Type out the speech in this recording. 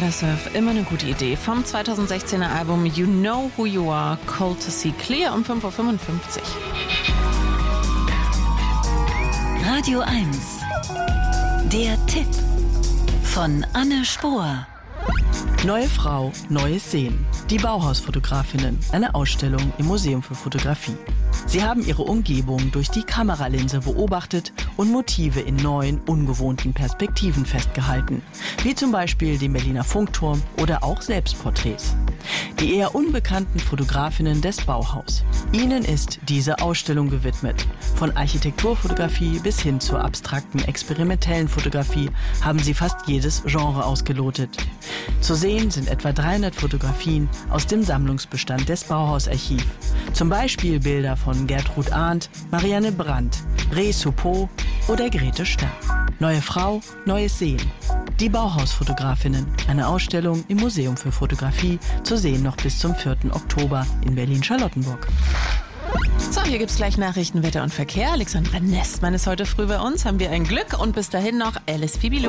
Airsurf, immer eine gute Idee. Vom 2016er Album You Know Who You Are, Cold to See Clear um 5.55 Uhr. Radio 1. Der Tipp von Anne Spohr. Neue Frau, neues Sehen. Die Bauhausfotografinnen, eine Ausstellung im Museum für Fotografie. Sie haben ihre Umgebung durch die Kameralinse beobachtet und Motive in neuen, ungewohnten Perspektiven festgehalten, wie zum Beispiel den Berliner Funkturm oder auch Selbstporträts. Die eher unbekannten Fotografinnen des Bauhaus. Ihnen ist diese Ausstellung gewidmet. Von Architekturfotografie bis hin zur abstrakten, experimentellen Fotografie haben sie fast jedes Genre ausgelotet. Zu sehen sind etwa 300 Fotografien aus dem Sammlungsbestand des Bauhausarchiv. Zum Beispiel Bilder von Gertrud Arndt, Marianne Brandt, Res Suppot oder Grete Stern. Neue Frau, neues Sehen. Die Bauhausfotografinnen, eine Ausstellung im Museum für Fotografie, zu sehen noch bis zum 4. Oktober in Berlin-Charlottenburg. So, hier gibt's gleich Nachrichten, Wetter und Verkehr. Alexandra Nestmann ist heute früh bei uns. Haben wir ein Glück und bis dahin noch Alice Fibilou.